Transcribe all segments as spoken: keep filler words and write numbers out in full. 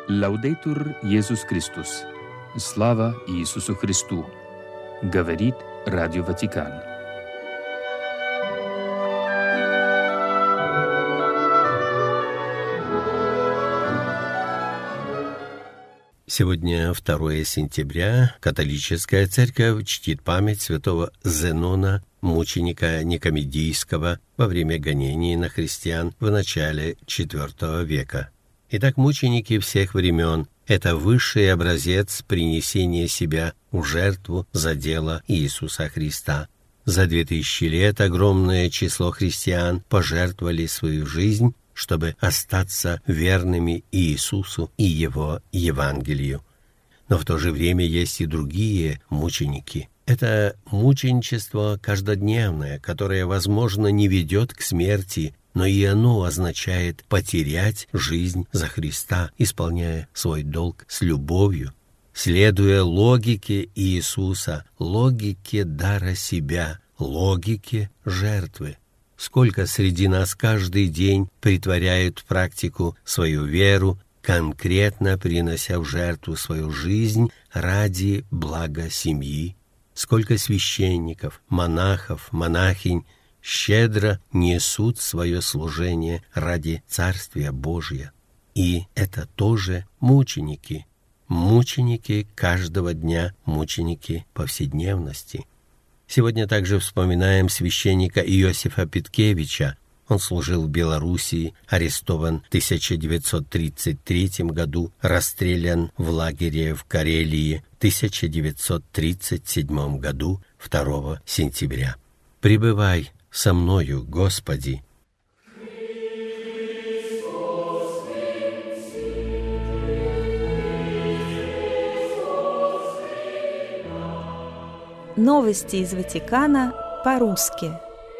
Лаудейтур Иисус Христос. Слава Иисусу Христу. Говорит Радио Ватикан. Сегодня второе сентября. Католическая церковь чтит память святого Зенона, мученика Никомедийского, во время гонений на христиан в начале четвёртого века. Итак, мученики всех времен — это высший образец принесения себя в жертву за дело Иисуса Христа. За две тысячи лет огромное число христиан пожертвовали свою жизнь, чтобы остаться верными Иисусу и Его Евангелию. Но в то же время есть и другие мученики. Это мученичество каждодневное, которое, возможно, не ведет к смерти, но и оно означает потерять жизнь за Христа, исполняя свой долг с любовью, следуя логике Иисуса, логике дара себя, логике жертвы. Сколько среди нас каждый день претворяют в практику свою веру, конкретно принося в жертву свою жизнь ради блага семьи. Сколько священников, монахов, монахинь щедро несут свое служение ради Царствия Божия. И это тоже мученики, мученики каждого дня, мученики повседневности. Сегодня также вспоминаем священника Иосифа Питкевича. Он служил в Белоруссии, арестован в тысяча девятьсот тридцать третьем году, расстрелян в лагере в Карелии в тысяча девятьсот тридцать седьмом году, второго сентября. «Пребывай со мною, Господи». Новости из Ватикана по-русски.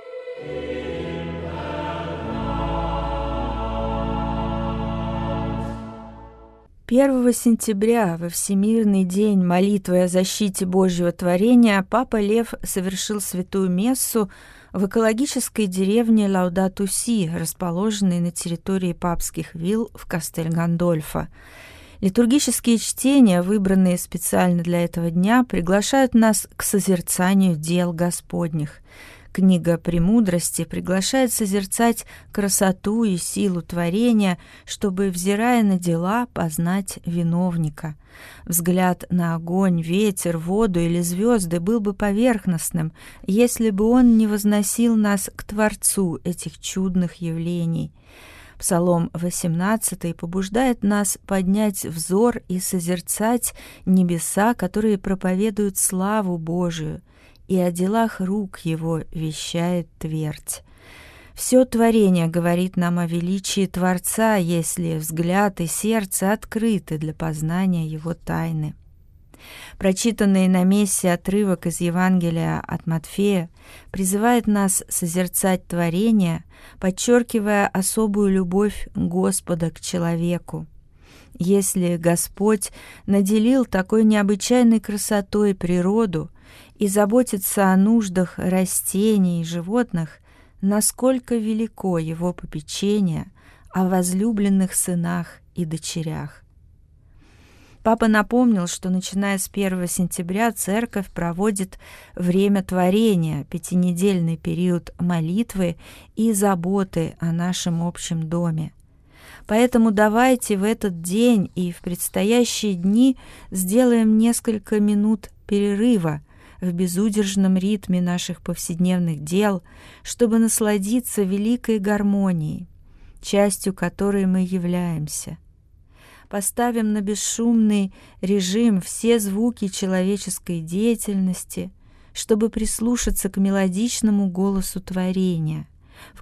первого сентября, во Всемирный день молитвы о защите Божьего творения, Папа Лев совершил святую мессу в экологической деревне Лаудату-Си, расположенной на территории папских вилл в Кастель-Гандольфо. Литургические чтения, выбранные специально для этого дня, приглашают нас к созерцанию дел Господних. Книга «Премудрости» приглашает созерцать красоту и силу творения, чтобы, взирая на дела, познать виновника. Взгляд на огонь, ветер, воду или звезды был бы поверхностным, если бы он не возносил нас к Творцу этих чудных явлений. Псалом восемнадцатый побуждает нас поднять взор и созерцать небеса, которые проповедуют славу Божию, и о делах рук Его вещает твердь. Все творение говорит нам о величии Творца, если взгляд и сердце открыты для познания Его тайны. Прочитанный на мессе отрывок из Евангелия от Матфея призывает нас созерцать творение, подчеркивая особую любовь Господа к человеку. Если Господь наделил такой необычайной красотой природу и заботится о нуждах растений и животных, насколько велико Его попечение о возлюбленных сынах и дочерях. Папа напомнил, что начиная с первого сентября Церковь проводит время творения, пятинедельный период молитвы и заботы о нашем общем доме. Поэтому давайте в этот день и в предстоящие дни сделаем несколько минут перерыва в безудержном ритме наших повседневных дел, чтобы насладиться великой гармонией, частью которой мы являемся. Поставим на бесшумный режим все звуки человеческой деятельности, чтобы прислушаться к мелодичному голосу творения.